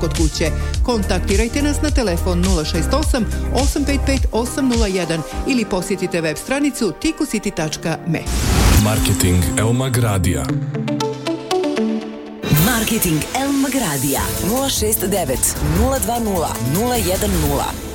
kod kuće. Kontaktirajte nas na telefon 068 855 801 ili posjetite web stranicu ticusity.me. Marketing Elmag Radija. Marketing Elmag Radija 069 020 010.